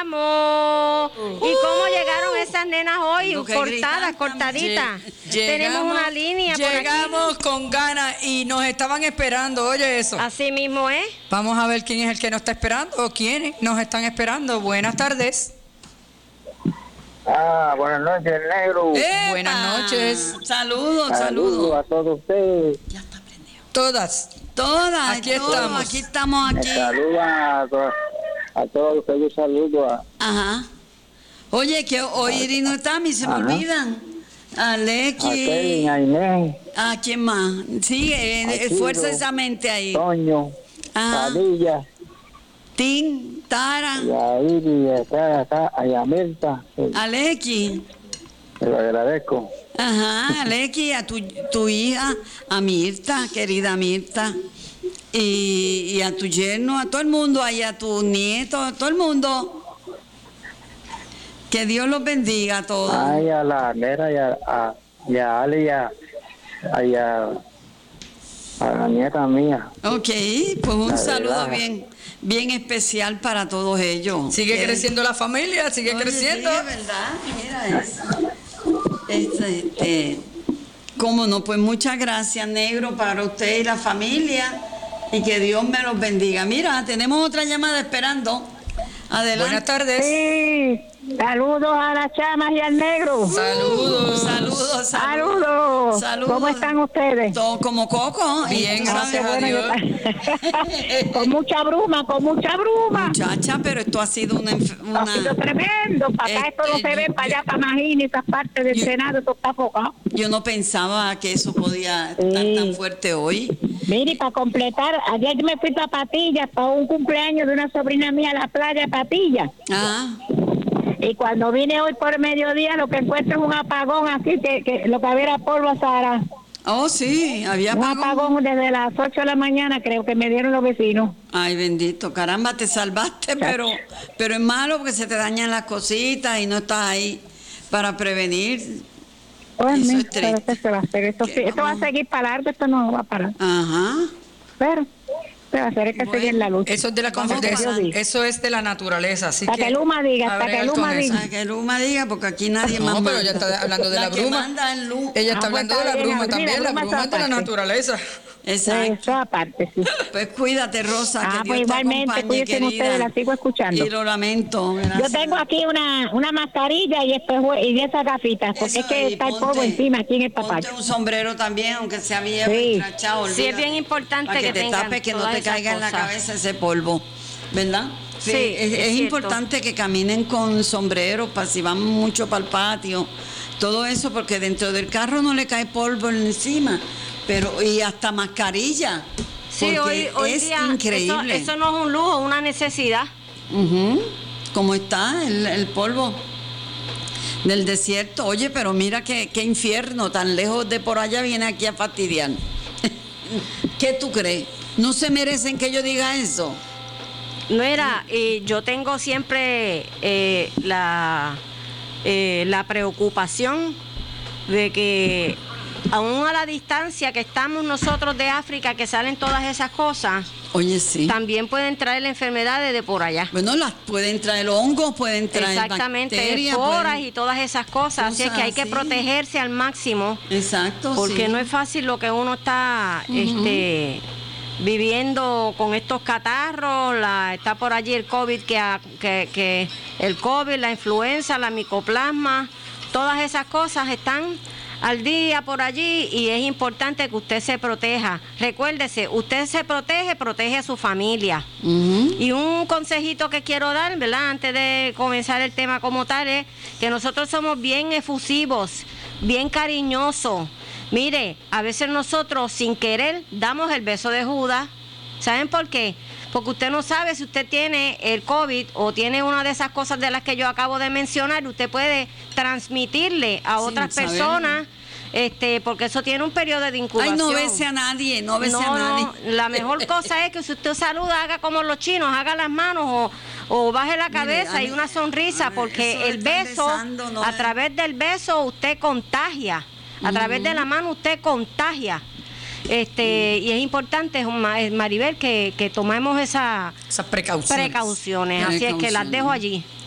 llegamos. ¿Y cómo llegaron esas nenas hoy? Cortaditas. Tenemos una línea por aquí. Llegamos con ganas y nos estaban esperando, oye eso. Así mismo es. Vamos a ver quién es el que nos está esperando o quiénes nos están esperando. Buenas tardes. Buenas noches, negro. Buenas noches. Saludos. A todos ustedes. Ya está prendido. Todas. Aquí estamos. Me saluda a todos ustedes. Saludos Ajá. Oye, que hoy Iri no está, a mí se me olvidan. A Lecky. a Kevin, a Inés, ¿A quién más? Sí, esfuerza esa mente ahí. Toño, Ajá. Padilla, Tim, Tara, y a Iri, y a Mirta. a Lecky. Te lo agradezco. Ajá, a Lecky, a tu hija, a Mirta, querida Mirta. Y a tu yerno, a todo el mundo, ahí a tu nieto, a todo el mundo. Que Dios los bendiga a todos. Ay, a la nera y a Ale y a la nieta mía. Ok, pues un La saludo verdad. bien especial para todos ellos. Sigue creciendo la familia, sigue Oye, creciendo. Sí, es verdad, mira eso. Cómo no, pues muchas gracias, negro, para usted y la familia, y que Dios me los bendiga. Mira, tenemos otra llamada esperando. Adelante. Buenas tardes. Sí, saludos a las chamas y al negro. Saludos. Saludos. ¿Cómo están ustedes? Todo como coco. Bien, ¿sabes? gracias a Dios. Con mucha bruma. Muchacha, pero esto ha sido Ha sido tremendo. Para acá esto no se ve, para allá, para Magín y esas partes del Senado, esto está enfocado. Yo no pensaba que eso podía estar tan fuerte hoy. Mire, para completar, ayer me fui para Patillas, para un cumpleaños de una sobrina mía a la playa de Patillas. Ah, Y cuando vine hoy por mediodía, lo que encuentro es un apagón aquí, que lo que había era polvo a Sahara. oh sí, había Un apagón. apagón desde las 8 de la mañana, creo que me dieron los vecinos. Ay, bendito, caramba, te salvaste, pero es malo porque se te dañan las cositas y no estás ahí para prevenir. Pues, Eso es pero triste. ¿qué se va a hacer? Esto va a seguir para largo, esto no va a parar. Ajá. Pero se va a hacer, es que Bueno, seguir la lucha. Eso es de la Vamos competencia, pasando. eso es de la naturaleza, así Hasta que Luma diga, a hasta que bregar Luma con eso. diga. Que Luma diga, porque aquí nadie más No, pero manda. ella está hablando de la que bruma. manda es Luz. Ella está Ah, pues hablando de está la bien, bruma sí, también, la la bruma bruma es de la aparte. naturaleza. Exacto. Eso aparte, sí. Pues cuídate, Rosa, que Ah, Dios pues te igualmente, acompañe, cuídense querida. ustedes, la sigo escuchando. Y lo lamento, Yo gracias. tengo aquí una mascarilla y y esas gafitas, porque Eso, es que y está el ponte- polvo encima aquí en el Ponte papacho. un sombrero también, aunque sea viejo Sí. y trachado. Sí, es olvídate. bien importante Para que que te tengan tapes, que no todas te esas caiga en la cosas. cabeza ese polvo, ¿verdad? Sí, es es cierto. importante que caminen con sombrero, para si van mucho para el patio, todo eso, porque dentro del carro no le cae polvo encima, pero y hasta mascarilla. Sí, porque hoy es día increíble. eso no es un lujo, una necesidad. Ujú. ¿Cómo está el polvo del desierto? Oye, pero mira qué infierno, tan lejos de por allá viene aquí a fastidiar. ¿Qué tú crees? ¿No se merecen que yo diga eso? No era, yo tengo siempre la preocupación de que aún a la distancia que estamos nosotros de África, que salen todas esas cosas, Oye, sí. también pueden traer enfermedades de por allá. Bueno, las pueden traer hongos, pueden traer Exactamente, bacterias. esporas pueden- y todas esas cosas. Así es que hay que así. protegerse al máximo, Exacto, porque sí. no es fácil lo que uno está viviendo con estos catarros. Está por allí el COVID, que el COVID, la influenza, la micoplasma, todas esas cosas están al día por allí y es importante que usted se proteja. Recuérdese, usted se protege a su familia. Ujú. Y un consejito que quiero dar, ¿verdad? Antes de comenzar el tema como tal, es que nosotros somos bien efusivos, bien cariñosos. Mire, a veces nosotros sin querer damos el beso de Judas. ¿Saben por qué? Porque usted no sabe si usted tiene el COVID o tiene una de esas cosas de las que yo acabo de mencionar. Usted puede transmitirle a Sin otras saberlo. personas, porque eso tiene un periodo de incubación. Ay, no bese a nadie, no bese a nadie. No, la mejor cosa es que si usted saluda, haga como los chinos, haga las manos o baje la cabeza a y mí- una sonrisa, a ver, eso porque de el estar beso, besando no a es- través del beso usted contagia, a través de la mano usted contagia. Y es importante, Maribel, que tomemos esas Esas precauciones. precauciones. Así es que las dejo allí.